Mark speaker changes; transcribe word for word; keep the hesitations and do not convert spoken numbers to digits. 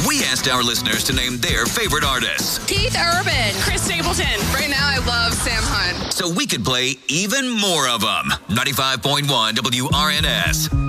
Speaker 1: We asked our listeners to name their favorite artists.
Speaker 2: Keith Urban.
Speaker 3: Chris Stapleton.
Speaker 4: Right now, I love Sam Hunt.
Speaker 1: So we could play even more of them. ninety-five point one W R N S.